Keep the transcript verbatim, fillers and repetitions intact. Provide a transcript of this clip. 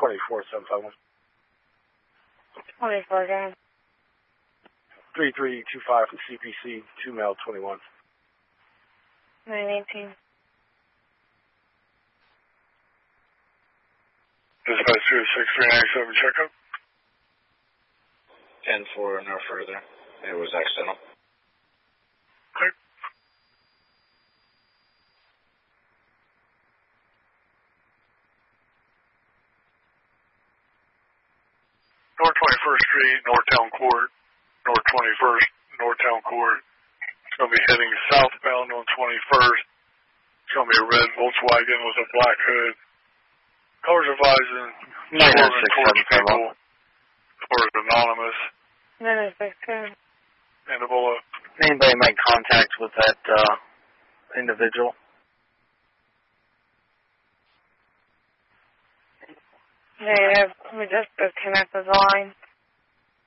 twenty-four, seven five one. twenty-four again. three three two five from C P C, two male twenty-one. nine eighteen. Dispatch two six three nine seven, checkup. ten four, no further. It was accidental. Okay. North twenty-first Street, Northtown Court, North twenty-first, Northtown Court. It's going to be heading southbound on twenty-first. It's going to be a red Volkswagen with a black hood. Colors advising, swerving towards people, towards anonymous. nine six ten. And a bullet. Anybody make contact with that uh, individual? Negative. We just disconnected the line.